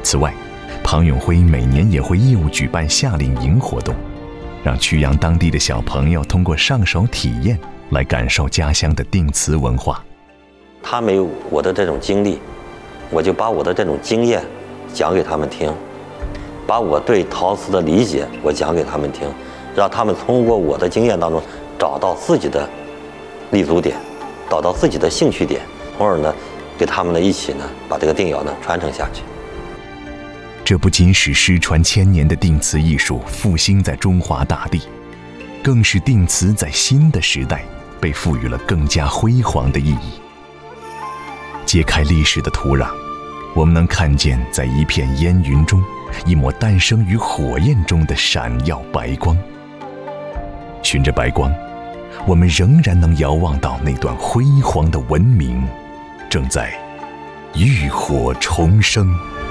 此外，庞永辉每年也会义务举办夏令营活动，让曲阳当地的小朋友通过上手体验来感受家乡的定瓷文化。 他没有我的这种经历，我就把我的这种经验讲给他们听，把我对陶瓷的理解我讲给他们听，让他们通过我的经验当中找到自己的立足点，找到自己的兴趣点，从而呢给他们呢一起呢把这个定窑呢传承下去。 这不仅使失传千年的定瓷艺术复兴在中华大地，更使定瓷在新的时代被赋予了更加辉煌的意义。揭开历史的土壤，我们能看见在一片烟云中，一抹诞生于火焰中的闪耀白光。循着白光，我们仍然能遥望到那段辉煌的文明正在浴火重生。